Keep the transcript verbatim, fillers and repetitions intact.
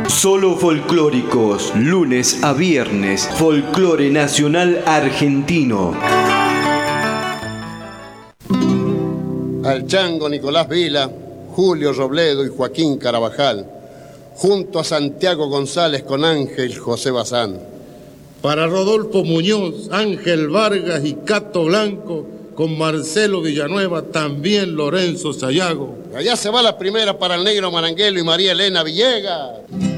Solo folclóricos, lunes a viernes, folclore nacional argentino. Al Chango Nicolás Vila, Julio Robledo y Joaquín Carabajal, junto a Santiago González con Ángel José Bazán. Para Rodolfo Muñoz, Ángel Vargas y Cato Blanco, con Marcelo Villanueva, también Lorenzo Sayago. Allá se va la primera para el Negro Maranguelo y María Elena Villegas.